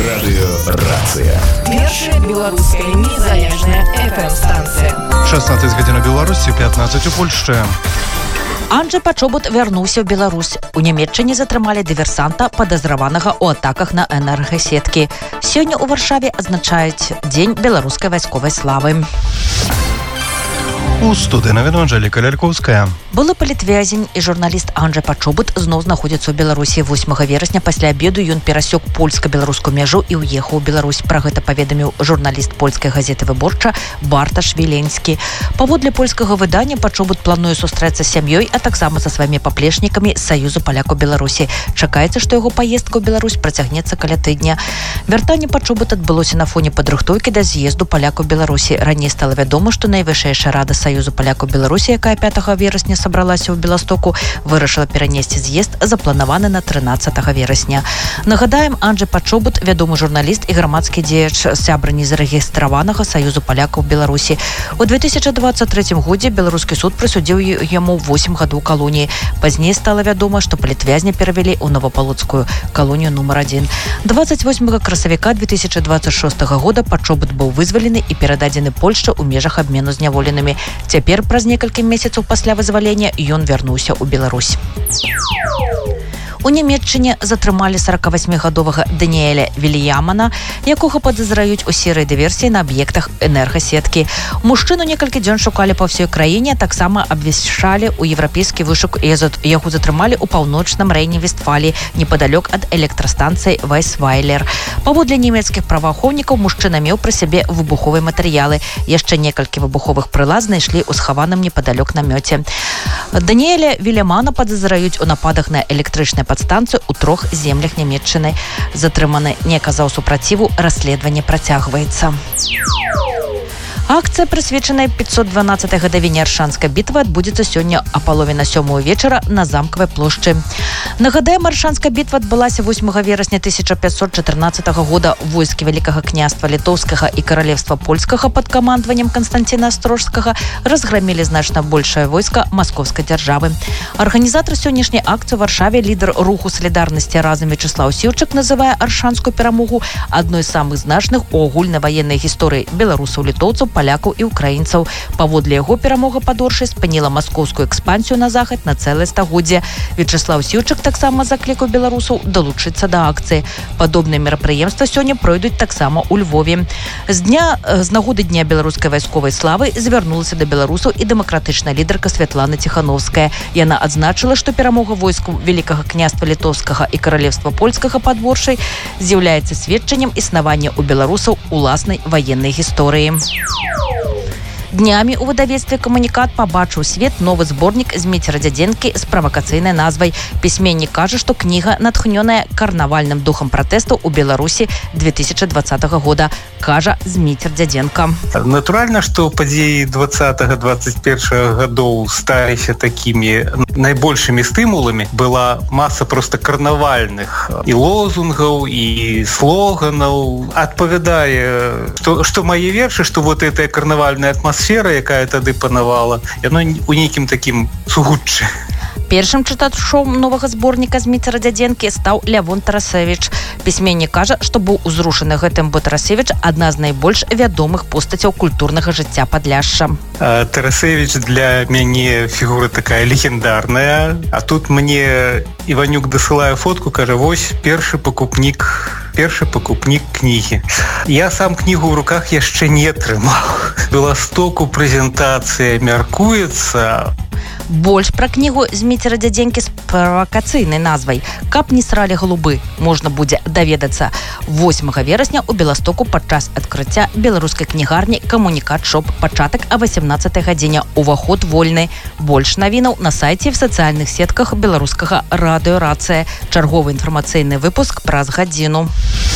Радыёрацыя. Першая беларуская незалежная FM-станцыя. 16 гадзін у Беларусі, 15 у Польшчы. Анджэй Пачобут вярнуўся ў Беларусь. У Нямецчыне затрымалі дыверсанта, падазраванага ў атаках на энергасеткі. Сёння ў Варшаве адзначаюць Дзень беларускай вайсковай славы. У студыі навіну Анжэліка Лялькоўская. Былы палітвязень і журналіст Анджэй Пачобут зноў знаходзіцца ў Беларусі. 8 верасня пасля абеду ён перасек польска-беларускую мяжу і ўехаў у Беларусь. Пра гэта паведаміў журналіст польскай газеты «Выборча» Барташ Віленскі. Паводле польскага выдання Пачобут плануе сустрэцца з сям'ёй, а таксама са сваімі паплечнікамі з Саюзу палякаў Беларусі. Чакаецца, што яго паездка ў Беларусь працягнецца каля тыдня. Вяртанне Пачобута адбылося на фоне падрыхтоўкі да з'езду палякаў Беларусі. Раней стала вядома, што найвышэйшая рада Саюзу палякаў Беларусі, якая 5 верасня сабралася ў Беластоку, вырашыла перанесці з'езд, запланаваны на 13 верасня. Нагадаем, Анджэй Пачобут, вядомы журналіст і грамадскі дзеяч, сябра незарэгістраванага Саюзу палякаў Беларусі. У 2023 годзе беларускі суд прысудзіў яму 8 гадоў калоніі. Пазней стала вядома, што палітвязня перавялі ў Новапалоцкую калонію нумар 1. 28 красавіка 2026 года Пачобут быў вызвалены і перададзены Польшчы ў межах абмену зняволенымі. Цяпер, праз некалькі месяцаў пасля вызвалення, ён вярнуўся ў Беларусь. У Нямецчыне затрымалі 48-гадовага Даніэля Вільямана, якога падазраюць у серыі дыверсій на аб'ектах энергасеткі. Мужчыну некалькі дзён шукалі па ўсёй краіне, таксама абвяшчалі ў еўрапейскі вышук. Яго затрымалі ў паўночным Рэйне-Вестфаліі, непадалёк ад электрастанцыі Вайсвайлер. Паводле нямецкіх праваахоўнікаў, мужчына меў пры сябе выбуховыя матэрыялы. Яшчэ некалькі выбуховых прылад знайшлі ў схаваным непадалёк намёце. Даніэля Вільямана падазраюць у нападах на электрычныя падстанцыю ў 3 землях Нямецчыны. Затрыманы не аказаў супраціву, расследаванне працягваецца. Акцыя, прысвечаная 512-й гадавіне Аршанскай бітвы, адбудзецца сёння а палове на 7 вечара на замкавай плошчы. Нагадаем, Аршанская бітва адбылася 8 верасня 1514 года. Войскі Вялікага княства Літоўскага і Каралевства Польскага пад камандаваннем Канстанціна Астрожскага разграмілі значна большае войска маскоўскай дзяржавы. Арганізатар сённяшняй акцыі ў Варшаве, лідар руху салідарнасці разам Вячеслаў Сіўчык, называе аршанскую перамогу адной з самых значных у агульнай ваеннай гісторыі беларусаў, літоўцаў, палякаў і украінцаў. Паводле яго, перамога пад Оршай спыніла маскоўскую экспансію на захад на цэлае стагоддзе. Вячеслаў Сіўчык таксама заклікаў беларусаў далучыцца да акцыі. Падобныя мерапрыемствы сёння пройдуць таксама ў Львове. З нагоды Дня беларускай вайсковай славы звярнулася да беларусаў і дэмакратычная лідарка Святлана Ціхановская. Яна адзначыла, што перамога войскаў Вялікага княства Літоўскага і Каралевства Польскага пад Оршай з'яўляецца сведчаннем існавання ў беларусаў уласнай ваеннай гісторыі. Днямі ў выдавецтве «Камунікат» пабачыў свет новы зборнік Зміцера Дзядзенкі з правакацыйнай назвай. Пісьменнік кажа, што кніга натхнёная карнавальным духам пратэсту ў Беларусі 2020 года, кажа Зміцер Дзядзенка. Натуральна, што падзеі 20-21 гадоў сталіся такімі найбольшымі стымуламі. Была маса проста карнавальных і лозунгаў, і слоганаў. Адпавядае, што мае вершы, што вот эта карнавальная атмасфера, якая тады панавала, яно у нейкім такім сугуччы. Першым чытачом новага зборніка Зміцера Дзядзенкі стаў Лявон Тарасевіч. Пісьменнік кажа, што быў узрушаны гэтым, бо Тарасевіч адна з найбольш вядомых постацяў культурнага жыцця Падляшша. Тарасевіч для мяне фігура такая легендарная, а тут мне Іванюк дасылае фотку, кажа, вось першы пакупнік кнігі. Я сам кнігу ў руках яшчэ не трымаў. Беластоку прэзентацыя мяркуецца. Больш пра кнігу Зміцера Дзядзенкі з правакацыйнай назвай «Каб не сралі галубы» можна будзе даведацца 8 верасня ў Беластоку падчас адкрыцця беларускай кнігарні «Камунікат Шоп». Пачатак о 18 гадзіне. Уваход вольны. Больш навінаў на сайце і в сацыяльных сетках беларускага радыёрацыя. Чарговы інфармацыйны выпуск праз гадзіну.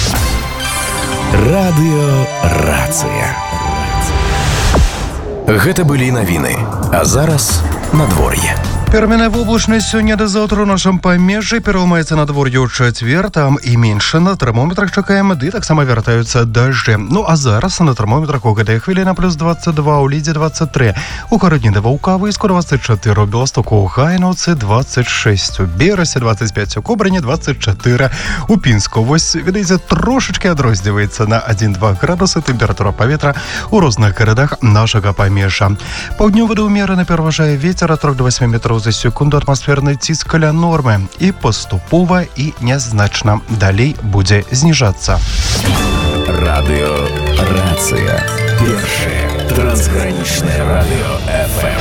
Радыёрацыя. Гэта былі навіны. А зараз надвор'е. Пераменная воблачнасць сёння да заўтра ў нашым памежжы пераломаецца надвор'е ў чацвер, там і менш на тэрмометрах чакаем, ды таксама вяртаюцца дажджы. Ну а зараз на тэрмометрах у гэтыя хвілі на плюс 22, у Лідзе 23, у Кародні да Ваўкавыску 24, у Беластоку ў Гайнаўцы 26, у Берасе 25, у Кобрані 24, у Пінску. Вось, ведаеце, трошачкі адрозніваецца на 1-2 градусы тэмпература паветра ў розных гарадах нашага памежжа. Паўднёвы да ўмераны пераважае вецер ад 3 до 8 метров за секунду, атмасферны ціск каля нормы і паступова і нязначна далей будзе зніжацца. Радыёрацыя. Першае трансгранічнае радыё FM.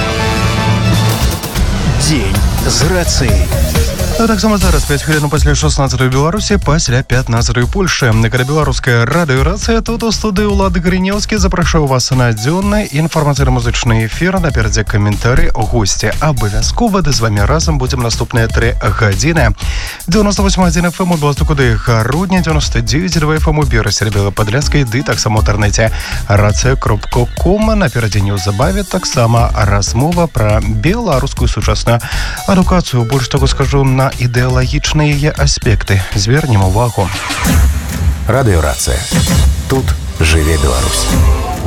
Дзень з рацыяй. А таксама зараз 5 хвілін пасля 16-й Беларусі, пасля 15-й Польшчы. Каля беларуская радыёрацыя, тут у студыі Ўлад Грынеўскі запрашаю вас на дзённы інфармацыйна-музычны эфір. Наперадзе каментары, госці. Абавязкова ды з вамі разам будзем наступныя 3 гадзіны. 98.1 FM у Беластоку ды Гародні, 99.2 FM у Берасе, Белападляскай, ды таксама ў інтэрнэце рацыя.ком. Наперадзе неўзабаве таксама размова пра беларускую сучасную адукацыю. Больш таго скажу, на ідэалагічныя яе аспекты. Звернем увагу. Радыёрацыя. Тут жыве Беларусь.